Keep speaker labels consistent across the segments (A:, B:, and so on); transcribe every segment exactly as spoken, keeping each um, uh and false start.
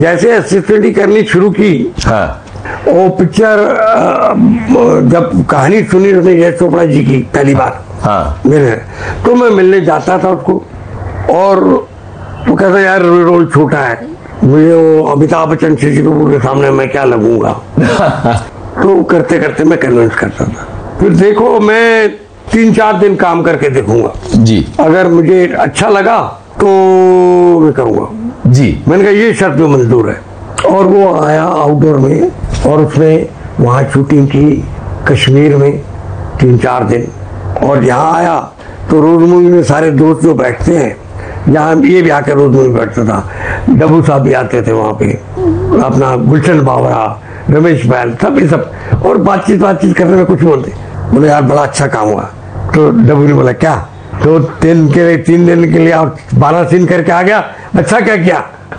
A: जैसे असिस्टेंट करनी शुरू की,
B: हाँ,
A: वो पिक्चर जब कहानी सुनी उसने यश चोपड़ा जी की पहली बार,
B: हाँ,
A: मेरे तो मैं मिलने जाता था उसको, और वो कहता यार रोल छोटा है, मुझे वो अमिताभ बच्चन शशि कपूर के सामने मैं क्या लगूंगा। तो करते करते मैं कन्विंस करता था। फिर देखो मैं तीन चार दिन काम करके देखूंगा
B: जी,
A: अगर मुझे अच्छा लगा तो मैं करूंगा जी। मैंने कहा ये शर्त में मंजूर है। और वो आया आउटडोर में और उसने वहाँ शूटिंग की कश्मीर में तीन चार दिन, और यहाँ आया तो रोज मूवी में सारे दोस्त जो बैठते हैं, यहाँ ये भी आकर रोज मूवी बैठता था, डब्बू साहब भी आते थे वहाँ पे, अपना गुलशन बावरा, रमेश बैल, सब ये सब, और बातचीत बातचीत करने में कुछ बोलते, बोले यार बड़ा अच्छा काम हुआ। तो डब्बू ने बोला क्या, दो दिन के लिए तीन दिन के लिए और बारह सीन करके आ गया, अच्छा क्या किया।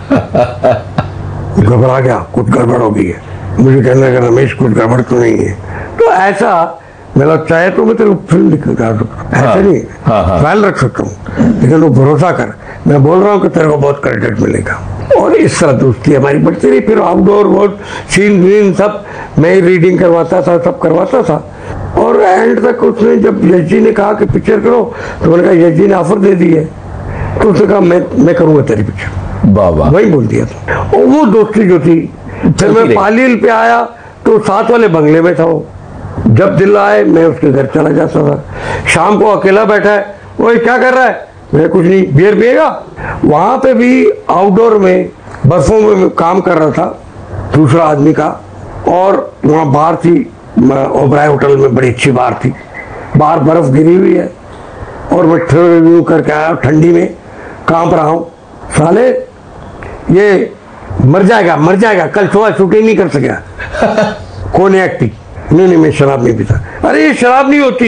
A: घबरा गया, कुछ गड़बड़ हो गई है। मुझे कहने लगा रमेश कुछ गड़बड़ तो नहीं है। तो ऐसा मेरा चाहे तो मैं तेरे फिल्म लिखा ऐसा हाँ, नहीं फाइल रख सकता हूँ, लेकिन वो भरोसा कर, मैं बोल रहा हूँ कि तेरे को बहुत क्रेडिट मिलेगा। और इस तरह दोस्ती हमारी बढ़ती रही। फिर आउटडोर बहुत सीन वीन सब मैं रीडिंग करवाता था, सब करवाता था। और एंड तक उसने जब यश जी ने कहा कि पिक्चर करो, तो मैंने कहा यश जी ने ऑफर दे दी है, तो उसने कहा मैं मैं करूँगा तेरी पिक्चर, बाबा वही बोल दिया था। और वो दोस्ती जो थी, फिर मैं पालील पे आया तो साथ वाले बंगले में था वो, जब दिल आए मैं उसके घर चला जाता था। शाम को अकेला बैठा है, वो क्या कर रहा है, मैं कुछ नहीं, बियर पिएगा। वहां पे भी आउटडोर में बर्फों में काम कर रहा था दूसरा आदमी का, और वहाँ बार थी ओबराय होटल में, बड़ी अच्छी बार थी, बाहर बर्फ गिरी हुई है, और मैं रिव्यू करके आया, ठंडी में कांप रहा हूँ, साले ये मर जाएगा मर जाएगा, कल सुबह शूटिंग नहीं कर सकेगा। कौन एक्टिंग, नहीं नहीं मैं शराब नहीं पीता। अरे ये शराब नहीं होती।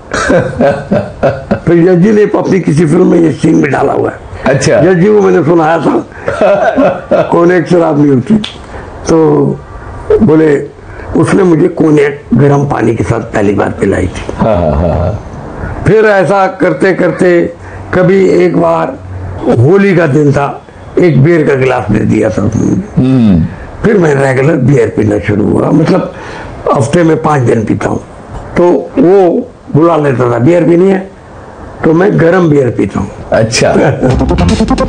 A: फिर यश जी ने अपनी किसी फिल्म में ये सीन में डाला हुआ है। अच्छा, यश जी को मैंने सुनाया था, कोनेक शराब नहीं होती। तो बोले उसने मुझे कोनेक गर्म पानी के साथ पहली बार पिलाई थी। हाँ, हाँ, हाँ। फिर ऐसा करते करते कभी एक बार होली का दिन था, एक बियर का गिलास दे दिया था उसने, फिर मैं रेगुलर बियर पीना शुरू हुआ, मतलब हफ्ते में पांच दिन पीता हूँ। तो वो बुला लेता था बियर पीनी है, तो मैं गरम बियर पीता हूँ। अच्छा।